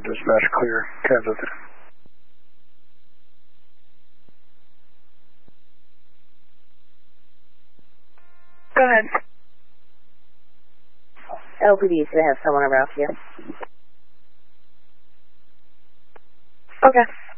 dispatch clear, Kansas City. Go ahead. LPD should have someone around here. Okay.